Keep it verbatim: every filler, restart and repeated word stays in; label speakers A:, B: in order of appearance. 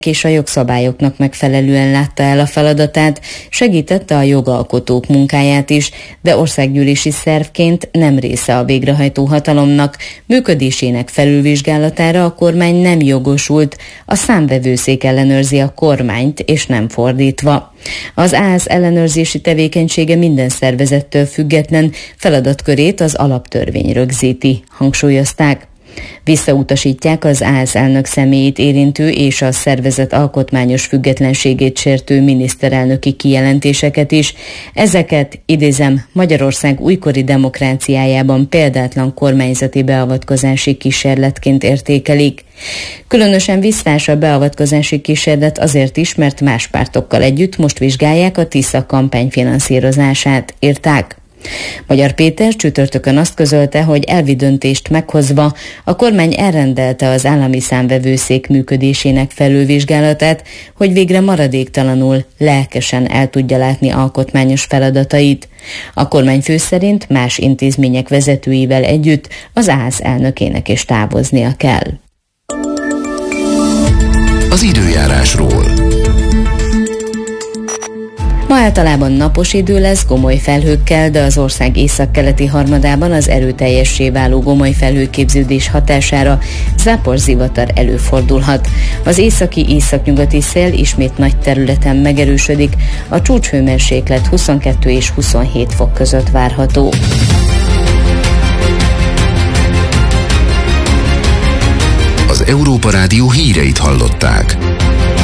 A: és a jogszabályoknak megfelelően látta el a feladatát, segítette a jogalkotók munkáját is, de országgyűlési szervként nem része a végrehajtó hatalomnak, működésének felülvizsgálatára a kormány nem jogosult, a számvevőszék ellenőrzi a kormányt, és nem fordítva. Az á es ellenőrzési tevékenysége minden szervezettől független, feladatkörét az alaptörvény rögzíti, hangsúlyozták. Visszautasítják az á es elnök személyét érintő és a szervezet alkotmányos függetlenségét sértő miniszterelnöki kijelentéseket is. Ezeket, idézem, Magyarország újkori demokráciájában példátlan kormányzati beavatkozási kísérletként értékelik. Különösen visszás a beavatkozási kísérlet azért is, mert más pártokkal együtt most vizsgálják a Tisza kampány finanszírozását, írták. Magyar Péter csütörtökön azt közölte, hogy elvi döntést meghozva a kormány elrendelte az állami számvevőszék működésének felülvizsgálatát, hogy végre maradéktalanul, lelkesen el tudja látni alkotmányos feladatait. A kormányfő szerint más intézmények vezetőivel együtt az á es elnökének is távoznia kell.
B: Az időjárásról.
A: Ma általában napos idő lesz, gomoly felhőkkel, de az ország északkeleti harmadában az erőteljessé váló gomoly felhőképződés hatására záporzivatar előfordulhat. Az északi északnyugati szél ismét nagy területen megerősödik, a csúcshőmérséklet huszonkettő és huszonhét fok között várható.
B: Az Európa Rádió híreit hallották.